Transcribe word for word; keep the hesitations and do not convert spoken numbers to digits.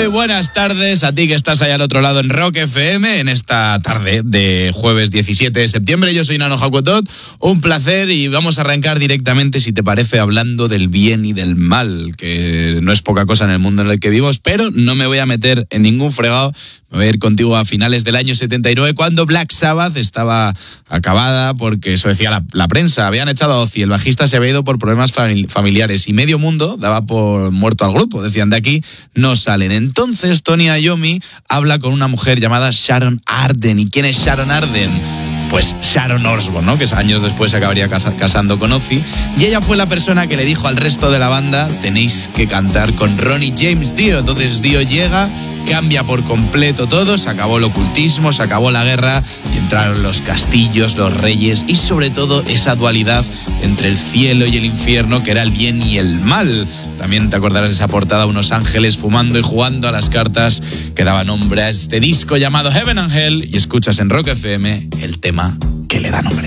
Muy buenas tardes a ti que estás allá al otro lado en Rock F M en esta tarde de jueves diecisiete de septiembre. Yo soy Nano Jacotot, un placer, y vamos a arrancar directamente, si te parece, hablando del bien y del mal, que no es poca cosa en el mundo en el que vivimos, pero no me voy a meter en ningún fregado. Me voy a ir contigo a finales del año setenta y nueve, cuando Black Sabbath estaba acabada, porque eso decía la, la prensa. Habían echado a Ozzy, el bajista se había ido por problemas familiares y medio mundo daba por muerto al grupo. Decían, de aquí no salen. Entonces Tony Iommi habla con una mujer llamada Sharon Arden. ¿Y quién es Sharon Arden? Pues Sharon Osbourne, ¿no? Que años después se acabaría casando con Ozzy. Y ella fue la persona que le dijo al resto de la banda, tenéis que cantar con Ronnie James Dio. Entonces Dio llega, cambia por completo todo, se acabó el ocultismo, se acabó la guerra y entraron los castillos, los reyes y sobre todo esa dualidad entre el cielo y el infierno, que era el bien y el mal. También te acordarás de esa portada, unos ángeles fumando y jugando a las cartas, que daba nombre a este disco llamado Heaven and Hell, y escuchas en Rock F M el tema que le da nombre.